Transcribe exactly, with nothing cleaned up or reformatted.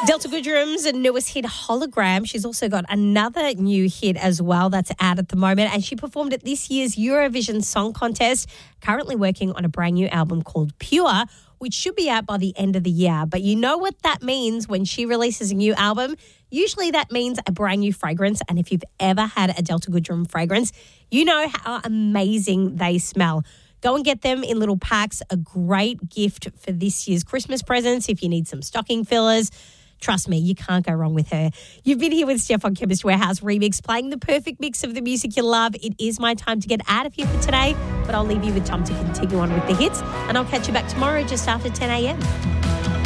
Delta Goodrum's newest hit, Hologram. She's also got another new hit as well that's out at the moment, and she performed at this year's Eurovision Song Contest, currently working on a brand new album called Pure, which should be out by the end of the year. But you know what that means when she releases a new album? Usually that means a brand new fragrance, and if you've ever had a Delta Goodrum fragrance, you know how amazing they smell. Go and get them in little packs, a great gift for this year's Christmas presents if you need some stocking fillers. Trust me, you can't go wrong with her. You've been here with Steph on Chemist Warehouse Remix, playing the perfect mix of the music you love. It is my time to get out of here for today, but I'll leave you with Tom to continue on with the hits, and I'll catch you back tomorrow just after ten a.m.